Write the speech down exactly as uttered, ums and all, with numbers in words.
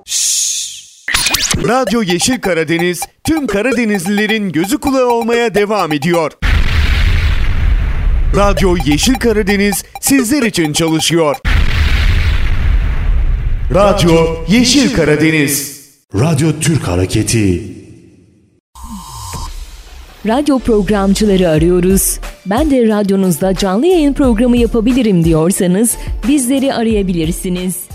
Radyo Yeşil Karadeniz tüm Karadenizlilerin gözü kulağı olmaya devam ediyor. Radyo Yeşil Karadeniz sizler için çalışıyor. Radyo Yeşil Karadeniz. Radyo Türk Hareketi. Radyo programcıları arıyoruz. Ben de radyonuzda canlı yayın programı yapabilirim diyorsanız bizleri arayabilirsiniz.